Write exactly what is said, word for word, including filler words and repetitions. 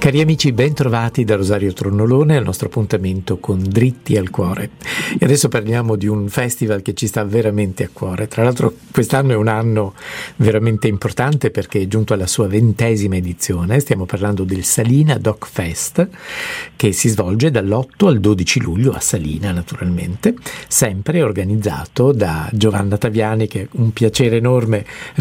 Cari amici, ben trovati da Rosario Tronnolone al nostro appuntamento con Dritti al Cuore. E adesso parliamo di un festival che ci sta veramente a cuore. Tra l'altro quest'anno è un anno veramente importante perché è giunto alla sua ventesima edizione. Stiamo parlando del Salina Doc Fest, che si svolge dall'otto al dodici luglio a Salina, naturalmente, sempre organizzato da Giovanna Taviani, che è un piacere enorme